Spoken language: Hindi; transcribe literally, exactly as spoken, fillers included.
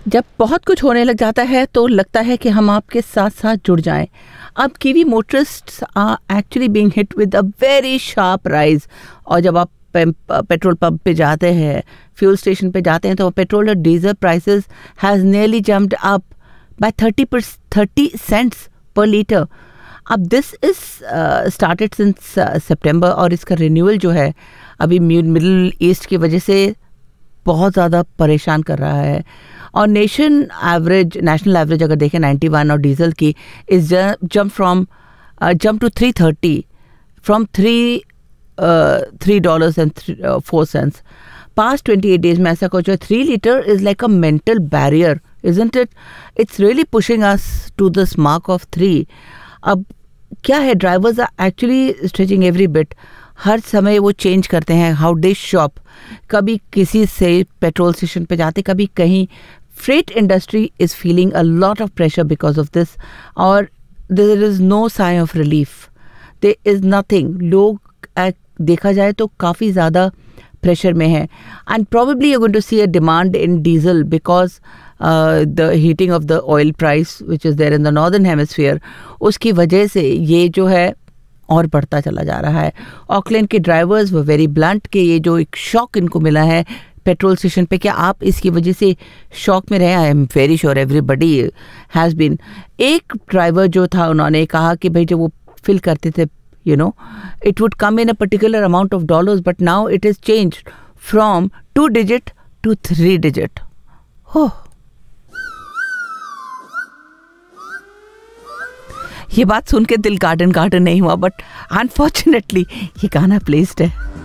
जब बहुत कुछ होने लग जाता है तो लगता है कि हम आपके साथ साथ जुड़ जाएं। अब kiwi मोटरिस्ट्स are actually being hit with a very sharp rise. और जब आप पेट्रोल पंप पे जाते हैं, फ्यूल स्टेशन पे जाते हैं, तो पेट्रोल और diesel prices has nearly jumped up by thirty पर थर्टी सेंट्स पर लीटर। अब दिस इज स्टार्टेड सिंस सितंबर और इसका रिन्यूअल जो है अभी मिडिल ईस्ट की वजह से बहुत ज़्यादा परेशान कर रहा है। और नेशन एवरेज नेशनल एवरेज अगर देखें नाइन्टी वन और डीजल की is jump from jump to three thirty from three three dollars and four cents. Past twenty eight days में ऐसा कुछ है। Three litre is like a mental barrier, isn't it? It's really pushing us to this mark of three. अब क्या है, drivers are actually stretching every bit. हर समय वो चेंज करते हैं हाउ दे शॉप। कभी किसी से पेट्रोल स्टेशन पे जाते, कभी कहीं। Freight industry is feeling a lot of pressure because of this, और there is no sign of relief, there is nothing. लोग देखा जाए तो काफ़ी ज़्यादा प्रेशर में है। And probably you are going to C a demand in diesel because the heating of the oil price which is there in the northern hemisphere, उसकी वजह से ये जो है और बढ़ता चला जा रहा है। ऑकलैंड के ड्राइवर्स वो वेरी ब्लंट कि ये जो एक शॉक इनको मिला है पेट्रोल स्टेशन पे, क्या आप इसकी वजह से शॉक में रहे? I am very sure everybody has been. एक ड्राइवर जो था, उन्होंने कहा कि भाई जब वो फिल करते थे, you know, it would come in a particular amount of dollars, but now it has changed from two digit to three digit. Oh. ये बात सुन के दिल गार्डन गार्डन नहीं हुआ, बट अनफॉर्चुनेटली ये गाना प्लेस्ड है।